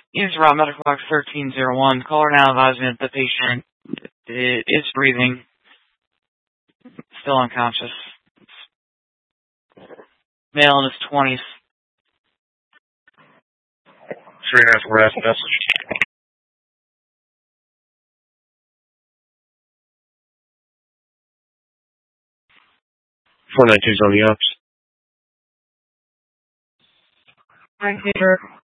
Units around medical box 1301. Caller now advising that the patient is breathing, still unconscious. Male in his 20s. 3.5 rest message. 492's on the ups. Hi, Peter.